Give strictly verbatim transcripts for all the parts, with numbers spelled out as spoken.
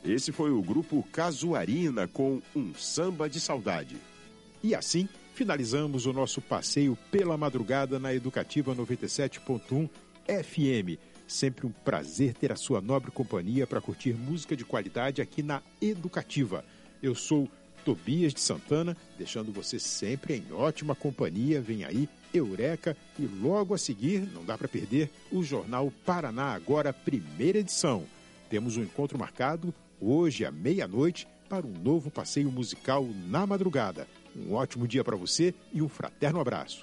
Esse foi o grupo Casuarina com Um Samba de Saudade. E assim, finalizamos o nosso passeio pela madrugada na Educativa noventa e sete ponto um F M. Sempre um prazer ter a sua nobre companhia para curtir música de qualidade aqui na Educativa. Eu sou Tobias de Santana, deixando você sempre em ótima companhia. Vem aí Eureka e logo a seguir, não dá para perder, o Jornal Paraná Agora, primeira edição. Temos um encontro marcado hoje à meia-noite para um novo passeio musical na madrugada. Um ótimo dia para você e um fraterno abraço.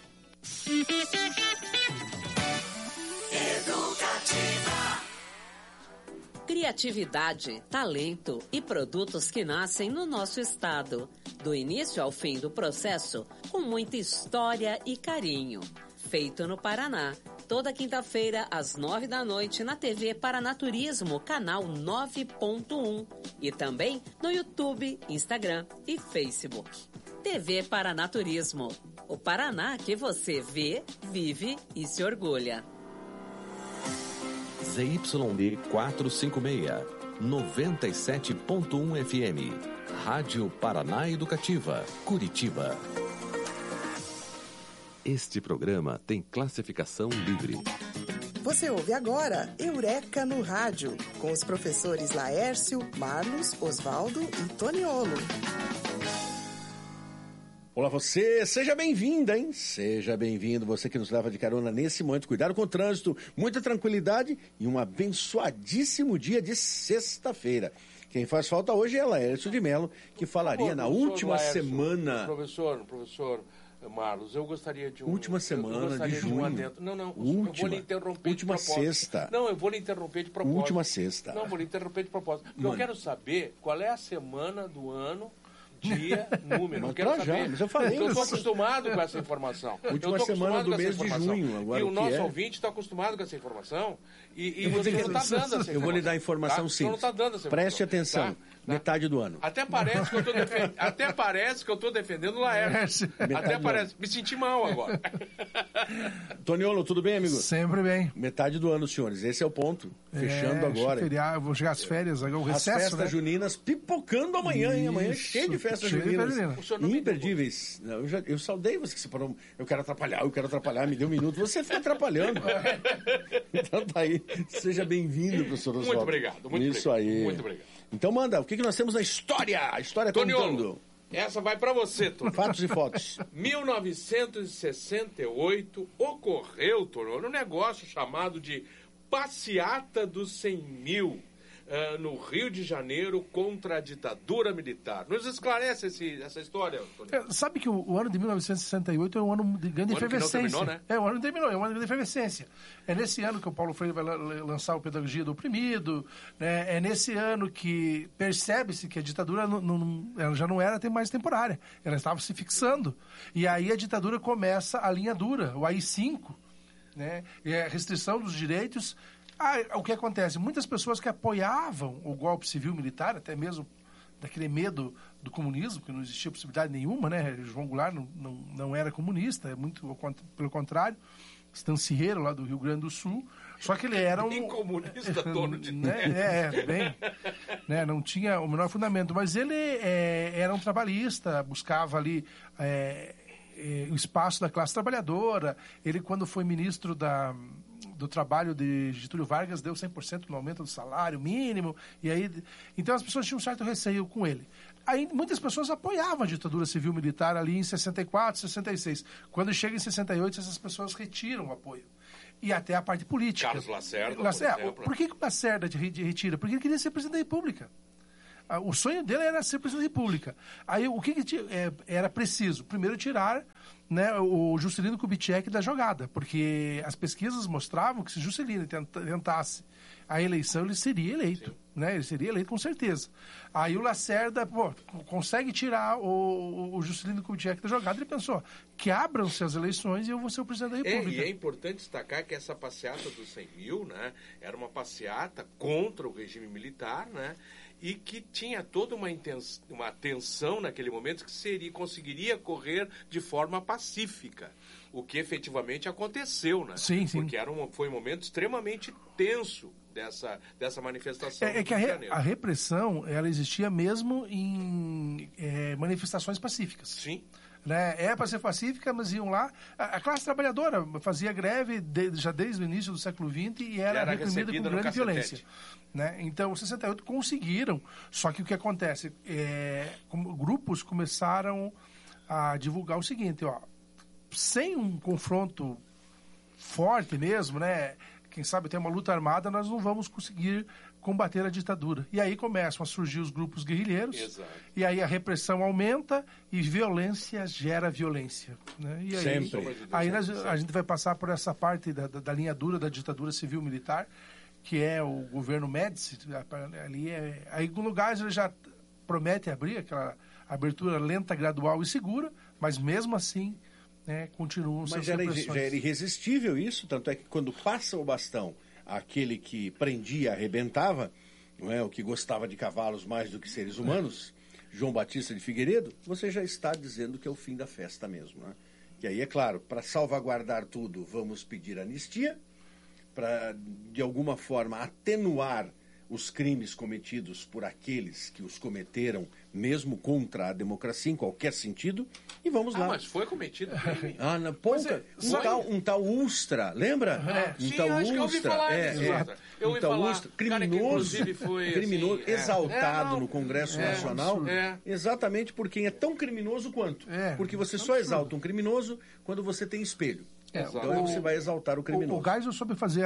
Criatividade, talento e produtos que nascem no nosso estado. Do início ao fim do processo, com muita história e carinho. Feito no Paraná. Toda quinta-feira, às nove da noite, na T V Paranaturismo, canal nove ponto um. E também no YouTube, Instagram e Facebook. T V Paranaturismo. O Paraná que você vê, vive e se orgulha. Z Y D quatrocentos e cinquenta e seis, noventa e sete ponto um F M. Rádio Paraná Educativa, Curitiba. Este programa tem classificação livre. Você ouve agora Eureka no Rádio, com os professores Laércio, Marlos, Osvaldo e Toniolo. Olá você, seja bem-vinda, hein? Seja bem-vindo, você que nos leva de carona nesse momento. Cuidado com o trânsito, muita tranquilidade e um abençoadíssimo dia de sexta-feira. Quem faz falta hoje é Laércio de Mello, que falaria Pô, na última Laércio, semana... Professor, professor Marlos, eu gostaria de um... Última semana de junho. De um não, não, última, eu vou lhe interromper última de propósito. sexta. Não, eu vou lhe interromper de propósito. Última sexta. Não, vou lhe interromper de propósito. Porque eu quero saber qual é a semana do ano... dia, número, não quero saber. Já, mas eu falei eu estou acostumado com essa informação. Última semana do mês de junho. Agora e o, o nosso é? ouvinte está acostumado com essa informação e, e você não está dando essa informação. Eu vou lhe dar a informação tá? sim. Não tá dando essa Preste atenção. Tá? Metade do ano. Até parece que eu estou defend... Até parece que eu estou defendendo o Laércio. Até parece. Me senti mal agora. Toniolo, tudo bem, amigo? Sempre bem. Metade do ano, senhores. Esse é o ponto. Fechando é, agora. Feriar, eu vou chegar às férias, o recesso, As festas né? juninas pipocando amanhã, Isso, hein? Amanhã é cheio de festas cheio juninas. De Imperdíveis. Não, eu, já, eu saudei você que você parou. Eu quero atrapalhar, eu quero atrapalhar. Me deu um minuto. Você fica atrapalhando. Então tá aí. Seja bem-vindo, professor Oswaldo. Muito obrigado. Muito Isso obrigado, aí. Muito obrigado. Então manda, o que, que nós temos na história? A história Toniolo, contando. Essa vai para você, Toniolo. Fatos e fotos. mil novecentos e sessenta e oito ocorreu, Toniolo, um negócio chamado de Passeata dos cem mil. Uh, no Rio de Janeiro contra a ditadura militar. Nos esclarece esse, essa história, é, sabe que o, o ano de mil novecentos e sessenta e oito é um ano de grande o efervescência. Ano que não terminou, né? É, o ano não terminou, é um ano de grande efervescência. É nesse ano que o Paulo Freire vai lançar o Pedagogia do Oprimido, né? É nesse ano que percebe-se que a ditadura não, não, ela já não era mais temporária, ela estava se fixando. E aí a ditadura começa a linha dura, o A I cinco, né? E a restrição dos direitos. Ah, o que acontece? Muitas pessoas que apoiavam o golpe civil-militar, até mesmo daquele medo do comunismo, que não existia possibilidade nenhuma, né? João Goulart não, não, não era comunista, é muito pelo contrário, estancieiro lá do Rio Grande do Sul, só que ele era um... Nem comunista, dono de... né? É, bem, né? Não tinha o menor fundamento, mas ele é, era um trabalhista, buscava ali... É, é, o espaço da classe trabalhadora. Ele, quando foi ministro da... do trabalho de Getúlio Vargas, deu cem por cento no aumento do salário mínimo, e aí, então as pessoas tinham um certo receio com ele. Aí muitas pessoas apoiavam a ditadura civil-militar ali em sessenta e quatro, sessenta e seis. Quando chega em sessenta e oito, essas pessoas retiram o apoio. E até a parte política. Carlos Lacerda, Lacerda por exemplo. Por que, que o Lacerda retira? Porque ele queria ser presidente da República. O sonho dele era ser presidente da República. Aí o que, que é, era preciso? Primeiro tirar, né, o Juscelino Kubitschek da jogada, porque as pesquisas mostravam que se Juscelino tentasse a eleição, ele seria eleito. Né? Ele seria eleito com certeza. Aí o Lacerda pô, consegue tirar o, o Juscelino Kubitschek da jogada e ele pensou, que abram-se as eleições e eu vou ser o presidente da República. É, e é importante destacar que essa passeata dos cem mil, né, era uma passeata contra o regime militar, né, e que tinha toda uma, intens... uma tensão naquele momento que seria, conseguiria correr de forma pacífica, o que efetivamente aconteceu, né? Sim, sim. Porque era um, foi um momento extremamente tenso dessa, dessa manifestação. É, é que a, re, a repressão, ela existia mesmo em é, manifestações pacíficas. Sim. Né? É para ser pacífica, mas iam lá. A, a classe trabalhadora fazia greve de, já desde o início do século vinte e era, era reprimida com grande violência. Né? Então, os sessenta e oito conseguiram, só que o que acontece? É, como, grupos começaram a divulgar o seguinte, ó, sem um confronto forte mesmo, né? Quem sabe tem uma luta armada, nós não vamos conseguir combater a ditadura. E aí começam a surgir os grupos guerrilheiros. Exato. E aí a repressão aumenta e violência gera violência. Né? E aí, sempre. Aí nós, a gente vai passar por essa parte da, da, da linha dura da ditadura civil-militar, que é o governo Médici. Ali é, aí no lugar ele já promete abrir aquela abertura lenta, gradual e segura, mas mesmo assim, né, continuam mas suas já era, repressões. já era irresistível isso, tanto é que quando passa o bastão, aquele que prendia, arrebentava, não é, o que gostava de cavalos mais do que seres humanos, João Batista de Figueiredo, você já está dizendo que é o fim da festa mesmo. Né? E aí, é claro, para salvaguardar tudo, vamos pedir anistia, para, de alguma forma, atenuar os crimes cometidos por aqueles que os cometeram, mesmo contra a democracia, em qualquer sentido, e vamos ah, lá. Mas foi cometido crime. Ah, na pouca. Um tal, um tal Ustra, lembra? É. Um Sim, tal acho Ustra. que eu ouvi falar é, disso. é. Eu um ouvi tal falar. Ustra, criminoso, Cara, foi, criminoso assim, exaltado é. É, não, no Congresso é, Nacional, é. exatamente por quem é tão criminoso quanto. É, porque você só exalta um criminoso quando você tem espelho. É, então o, você vai exaltar o criminoso. O, o Geisel soube fazer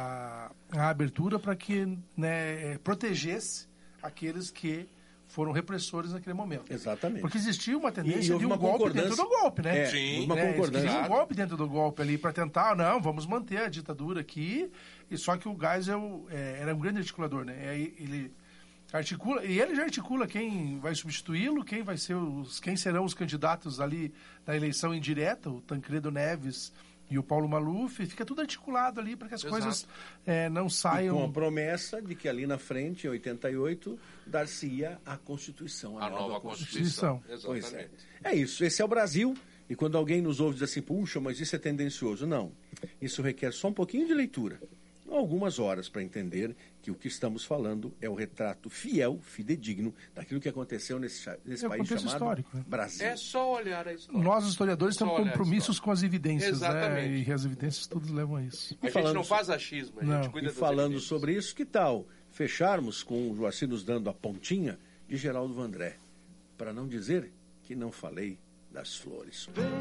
a, a, a abertura para que, né, protegesse aqueles que foram repressores naquele momento. Exatamente. Porque existia uma tendência e, e de um golpe dentro do golpe, né? É, Sim. uma né, concordância. um golpe dentro do golpe ali para tentar, não, vamos manter a ditadura aqui. E só que o Geisel é, era um grande articulador, né? E aí ele articula, e ele já articula quem vai substituí-lo, quem vai ser os, quem serão os candidatos ali da eleição indireta, o Tancredo Neves e o Paulo Maluf, fica tudo articulado ali para que as Exato. coisas é, não saiam... E com a promessa de que ali na frente, em oitenta e oito, dar-se-ia a Constituição, a, a nova, nova Constituição. Constituição. Pois é. É isso, esse é o Brasil, e quando alguém nos ouve dizer assim, puxa, mas isso é tendencioso. Não, isso requer só um pouquinho de leitura, algumas horas para entender que o que estamos falando é o retrato fiel, fidedigno, daquilo que aconteceu nesse, nesse é país chamado histórico, né? Brasil. É só olhar a história. Nós, historiadores, temos compromissos com as evidências, Exatamente. né? E as evidências todos levam a isso. A gente não faz achismo, a gente não. cuida E das falando evidências. sobre isso, que tal fecharmos com o Joacir nos dando a pontinha de Geraldo Vandré, para não dizer que não falei das flores.